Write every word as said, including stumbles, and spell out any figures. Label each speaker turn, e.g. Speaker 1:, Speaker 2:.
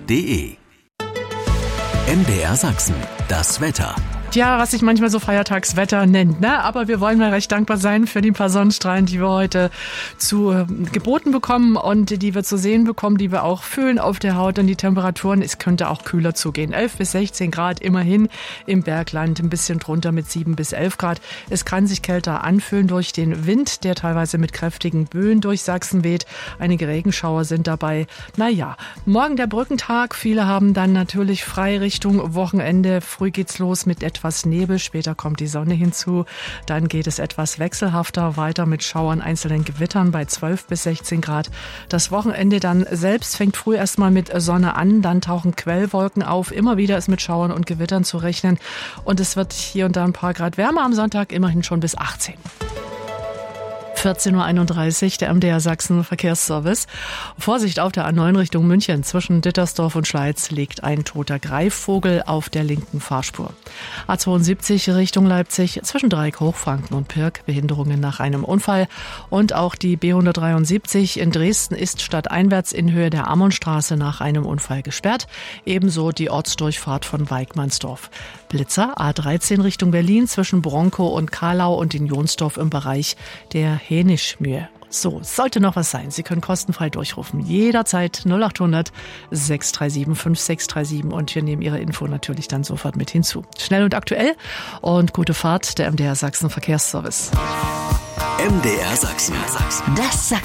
Speaker 1: punkt de. M D R Sachsen, das Wetter.
Speaker 2: Ja, was sich manchmal so Feiertagswetter nennt, ne? Aber wir wollen mal recht dankbar sein für die paar Sonnenstrahlen, die wir heute zu äh, geboten bekommen und die wir zu sehen bekommen, die wir auch fühlen auf der Haut. Und die Temperaturen, es könnte auch kühler zugehen. elf bis sechzehn Grad immerhin im Bergland, ein bisschen drunter mit sieben bis elf Grad. Es kann sich kälter anfühlen durch den Wind, der teilweise mit kräftigen Böen durch Sachsen weht. Einige Regenschauer sind dabei. Naja, morgen der Brückentag. Viele haben dann natürlich frei Richtung Wochenende. Früh geht's los mit etwas Nebel, später kommt die Sonne hinzu. Dann geht es etwas wechselhafter weiter mit Schauern, einzelnen Gewittern bei zwölf bis sechzehn Grad. Das Wochenende dann selbst fängt früh erstmal mit Sonne an, dann tauchen Quellwolken auf. Immer wieder ist mit Schauern und Gewittern zu rechnen und es wird hier und da ein paar Grad wärmer am Sonntag, immerhin schon bis achtzehn. vierzehn Uhr einunddreißig, der M D R Sachsen Verkehrsservice. Vorsicht auf der A neun Richtung München. Zwischen Dittersdorf und Schleiz liegt ein toter Greifvogel auf der linken Fahrspur. A zweiundsiebzig Richtung Leipzig. Zwischen Dreieck, Hochfranken und Pirk Behinderungen nach einem Unfall. Und auch die B hundertdreiundsiebzig in Dresden ist stadteinwärts in Höhe der Ammonstraße nach einem Unfall gesperrt. Ebenso die Ortsdurchfahrt von Weigmannsdorf. Blitzer A dreizehn Richtung Berlin zwischen Bronkow und Kahlau und in Jonsdorf im Bereich der Hänischmühe. So, sollte noch was sein, Sie können kostenfrei durchrufen. Jederzeit null acht hundert sechs drei sieben fünf sechs drei sieben und wir nehmen Ihre Info natürlich dann sofort mit hinzu. Schnell und aktuell und gute Fahrt, der M D R Sachsen Verkehrsservice.
Speaker 1: M D R Sachsen. Das Sachsen.